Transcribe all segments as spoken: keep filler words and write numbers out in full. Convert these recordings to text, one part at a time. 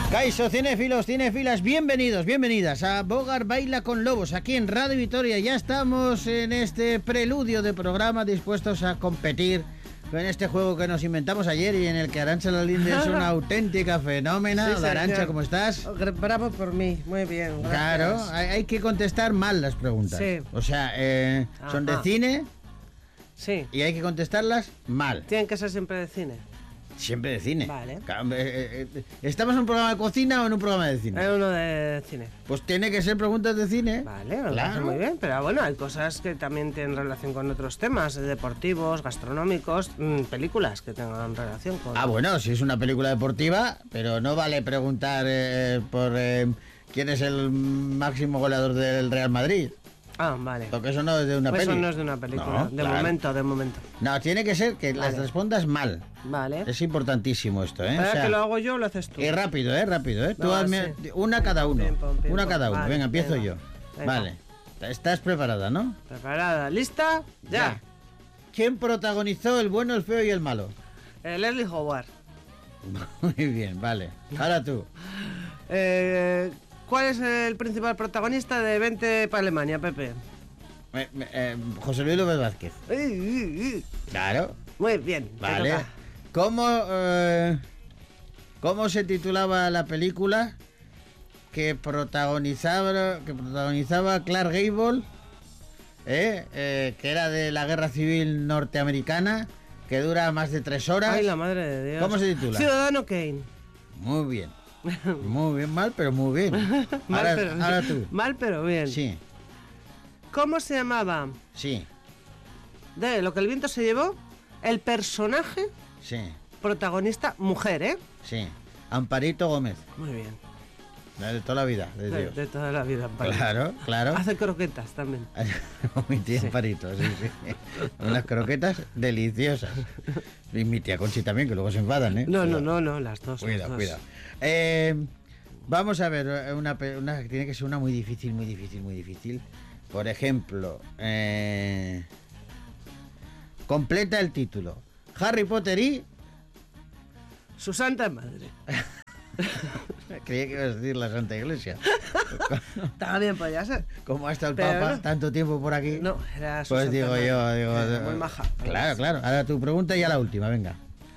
Kaixo, cinéfilos, cinéfilas, bienvenidos, bienvenidas a Bogart Baila con Lobos, aquí en Radio Vitoria. Ya estamos en este preludio de programa dispuestos a competir con este juego que nos inventamos ayer y en el que Arantxa Lalinde es una auténtica fenómena. Sí, Arantxa, ¿cómo estás? Bravo por mí, muy bien. Gracias. Claro, hay, hay que contestar mal las preguntas. Sí. O sea, eh, son de Ajá. cine Sí, y hay que contestarlas mal. tienen que ser siempre de cine. Siempre de cine. Vale. Claro, eh, eh, ¿estamos en un programa de cocina o en un programa de cine? Hay uno de cine. Pues tiene que ser preguntas de cine. Vale, me Claro. parece muy bien, pero bueno, hay cosas que también tienen relación con otros temas, eh, deportivos, gastronómicos, mmm, películas que tengan relación con... Ah, bueno, si es una película deportiva, pero no vale preguntar eh, por eh, quién es el máximo goleador del Real Madrid. Ah, vale. Porque eso no es de una Pues peli. eso no es de una película, No, de claro. momento, de momento. No, tiene que ser que las Vale. respondas mal. Vale. Es importantísimo esto, ¿eh? ¿Para O sea, que lo hago yo o lo haces tú? y rápido, ¿eh? Rápido, ¿eh? Tú No, hazme sí. una cada uno. Pim, pum, pim, Una pum. cada uno. Vale, Venga, empiezo venga. yo. Venga. Vale. ¿Estás preparada, no? ¿Preparada? ¿Lista? Ya. ¿Quién protagonizó El bueno, el feo y el malo? Eh, Leslie Howard. Muy bien, vale. Ahora tú. Eh, ¿Cuál es el principal protagonista de Vente para Alemania, Pepe? Eh, eh, José Luis López Vázquez. Uy, uy, uy. Claro. Muy bien. te Vale. toca. ¿Cómo, eh, ¿Cómo se titulaba la película que protagonizaba, que protagonizaba Clark Gable, eh, eh, que era de la Guerra Civil Norteamericana, que dura más de tres horas? Ay, la madre de Dios. ¿Cómo se titula? Ciudadano Kane. Muy bien. Muy bien, mal, pero muy bien. Mal, Ahora, pero, ahora tú. Mal, pero bien. Sí, ¿Cómo se llamaba? sí, De Lo que el viento se llevó, el personaje sí, protagonista mujer, ¿eh? sí. Amparito Gómez. Muy bien. La de toda la vida, de De, Dios. de toda la vida. vale. Claro, claro. Hace croquetas también. Mi tía Sí. Amparito, sí, sí. Unas croquetas deliciosas. Y mi tía Conchi también, que luego se enfadan, ¿eh? No, no, Cuidado. no, no, las dos. Cuidado, las dos. cuidado. Eh, vamos a ver, eh, una, pe- una que tiene que ser una muy difícil, muy difícil, muy difícil. Por ejemplo, eh, completa el título. Harry Potter y... Su santa madre. Creía que ibas a decir la Santa Iglesia. Estaba bien, podía ser. Como ha estado el Pero Papa no. tanto tiempo por aquí. No, era su Pues santa digo madre. yo, digo... Era muy maja. Claro, claro. Ahora tu pregunta y ya la última, venga.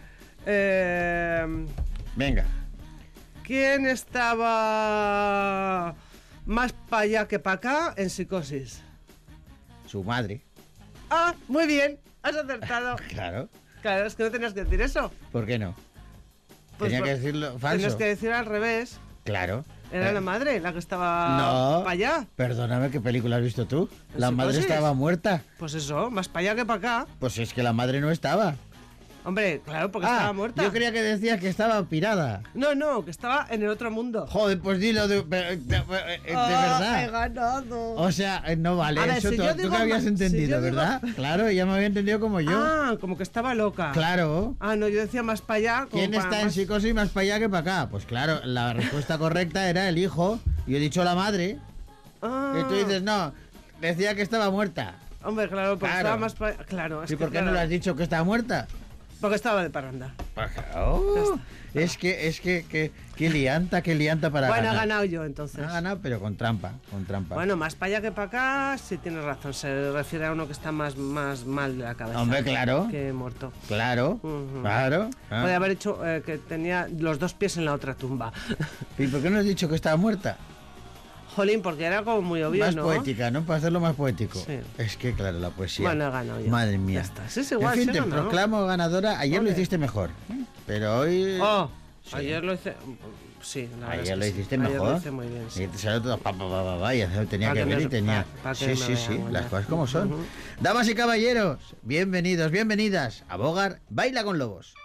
Eh, Venga. ¿Quién estaba más para allá que para acá en Psicosis? Su madre. Ah, muy bien, has acertado. Claro. Claro, es que no tenías que decir eso. ¿Por qué no? Pues Tenía por- que decirlo falso. Tenías que decir al revés. Claro. Era Eh, la madre la que estaba No. para allá. Perdóname, ¿qué película has visto tú? La ¿En madre Psicosis? estaba muerta. Pues eso, más para allá que para acá. Pues es que la madre no estaba. Hombre, claro, porque Ah, estaba muerta. yo creía que decías que estaba pirada. No, no, que estaba en el otro mundo. Joder, pues dilo de, de- de- de Ah, he verdad. ganado. O sea, eh, no vale A ver, eso. si tú, yo tú digo que habías ma- entendido, si yo digo- ¿verdad? Claro, ella me había entendido como yo. Ah, como que estaba loca. Claro. Ah, no, yo decía más para allá. como ¿Quién para está en más- psicosis más para allá que para acá? Pues claro, la respuesta correcta era el hijo. Yo he dicho la madre. Ah, Y tú dices, no, decía que estaba muerta. Hombre, claro, porque Claro. estaba más para Claro, es ¿Y que, por qué no claro, le has dicho que estaba muerta? Porque estaba de parranda. Oh, es que, es que, que, que lianta, que lianta para Bueno, he ganar. ganado yo entonces. Ha ganado, pero con trampa, con trampa. Bueno, más para allá que para acá, sí tienes razón. Se refiere a uno que está más, más mal de la cabeza. Hombre, claro. Que muerto. Claro, Ujú. claro. Ah. Podría haber hecho eh, que tenía los dos pies en la otra tumba. ¿Y por qué no has dicho que estaba muerta? Jolín, porque era como muy obvio, Más ¿no? poética, ¿no? Para hacerlo más poético. Sí. Es que, claro, la poesía. Bueno, he ganado yo. Madre mía. Ya está. Sí, es igual, en fin, sí, te no, no. proclamo ganadora. Ayer Ole. lo hiciste mejor. Pero hoy... Oh, Sí. ayer lo hice... Sí, la verdad es Ayer que lo sí. hiciste Ayer mejor. lo hice muy bien, sí. Y te salió todo pa, pa, pa, pa, pa, y eso tenía Pa' que que ver me- y tenía... pa- pa' que sí, me sí, vean, sí, bueno. las cosas como son. Ujú. Damas y caballeros, bienvenidos, bienvenidas a Bogart Baila con Lobos.